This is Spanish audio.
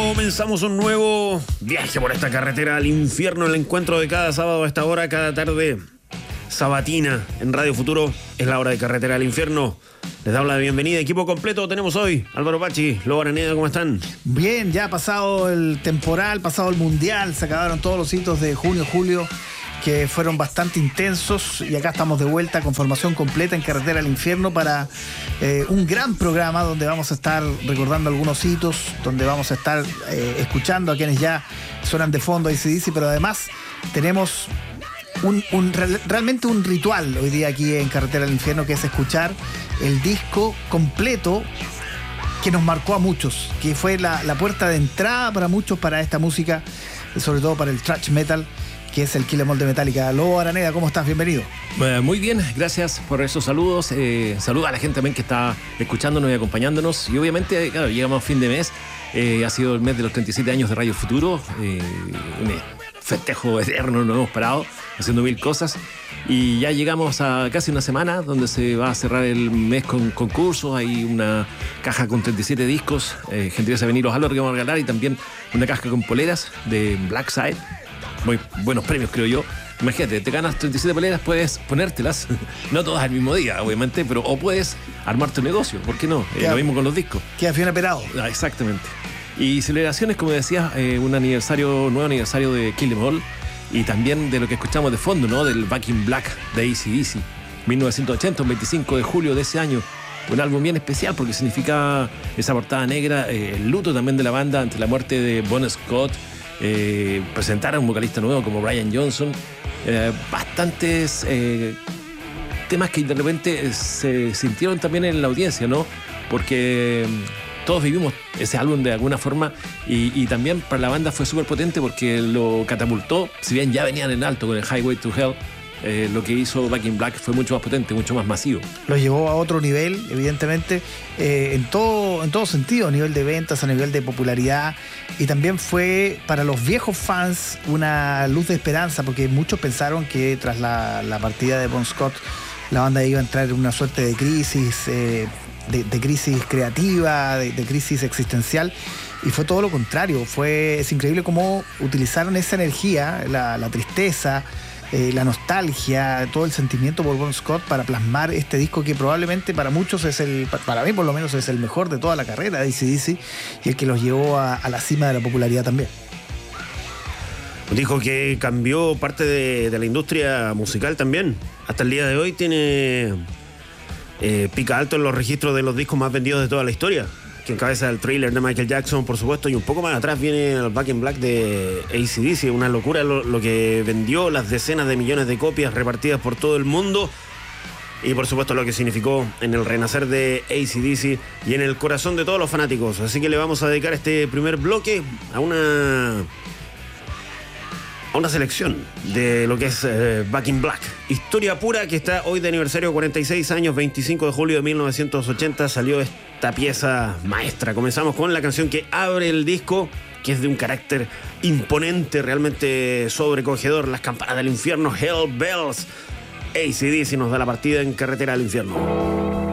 Comenzamos un nuevo viaje por esta carretera al infierno, el encuentro de cada sábado a esta hora, cada tarde sabatina en Radio Futuro. Es la hora de Carretera al Infierno. Les damos la bienvenida, equipo completo tenemos hoy. Álvaro Pachi, Lobo Araneda, ¿cómo están? Bien, ya ha pasado el temporal, pasado el mundial, se acabaron todos los hitos de junio, julio, que fueron bastante intensos, y acá estamos de vuelta con formación completa en Carretera al Infierno para un gran programa donde vamos a estar recordando algunos hitos, donde vamos a estar escuchando a quienes ya suenan de fondo AC/DC, pero además tenemos realmente un ritual hoy día aquí en Carretera al Infierno, que es escuchar el disco completo que nos marcó a muchos, que fue la puerta de entrada para muchos para esta música, sobre todo para el thrash metal, que es el Kill 'Em All de Metallica. Lobo Araneda, ¿cómo estás? Bienvenido. Muy bien, gracias por esos saludos. Saludos a la gente también que está escuchándonos y acompañándonos. Y obviamente, claro, llegamos a fin de mes. Ha sido el mes de los 37 años de Radio Futuro. Un festejo eterno, no hemos parado haciendo mil cosas. Y ya llegamos a casi una semana donde se va a cerrar el mes con concursos. Hay una caja con 37 discos, gentileza de vinilos Álvaro, que vamos a regalar, y también una caja con poleras de Black Side. Muy buenos premios, creo yo. Imagínate, te ganas 37 poleras, puedes ponértelas, no todas al mismo día, obviamente, pero o puedes armar tu negocio, ¿por qué no? Lo mismo con los discos. Queda bien operado. Exactamente. Y celebraciones, como decías, nuevo aniversario de Kill 'Em All, y también de lo que escuchamos de fondo, ¿no? Del Back in Black de AC/DC, 1980, el 25 de julio de ese año. Un álbum bien especial porque significa esa portada negra, el luto también de la banda ante la muerte de Bon Scott. Presentar a un vocalista nuevo como Brian Johnson, bastantes temas que de repente se sintieron también en la audiencia, ¿no? Porque todos vivimos ese álbum de alguna forma, y también para la banda fue súper potente porque lo catapultó. Si bien ya venían en alto con el Highway to Hell, lo que hizo Back in Black fue mucho más potente, mucho más masivo. Lo llevó a otro nivel, evidentemente, en todo sentido, a nivel de ventas, a nivel de popularidad, y también fue para los viejos fans una luz de esperanza, porque muchos pensaron que tras la partida de Bon Scott la banda iba a entrar en una suerte de crisis, de crisis creativa, de crisis existencial. Y fue todo lo contrario. Es increíble cómo utilizaron esa energía, la tristeza, la nostalgia, todo el sentimiento por Bon Scott para plasmar este disco que probablemente para muchos para mí por lo menos es el mejor de toda la carrera de AC/DC, y el que los llevó a la cima de la popularidad también. Dijo que cambió parte de la industria musical también. Hasta el día de hoy tiene pica alto en los registros de los discos más vendidos de toda la historia, que encabeza el Thriller de Michael Jackson, por supuesto, y un poco más atrás viene el Back in Black de AC/DC. Una locura lo que vendió, las decenas de millones de copias repartidas por todo el mundo, y por supuesto lo que significó en el renacer de AC/DC y en el corazón de todos los fanáticos. Así que le vamos a dedicar este primer bloque a una selección de lo que es Back in Black. Historia pura, que está hoy de aniversario, 46 años, 25 de julio de 1980 salió esta pieza maestra. Comenzamos con la canción que abre el disco, que es de un carácter imponente, realmente sobrecogedor. Las campanas del infierno, Hell Bells. AC/DC nos da la partida en Carretera al Infierno.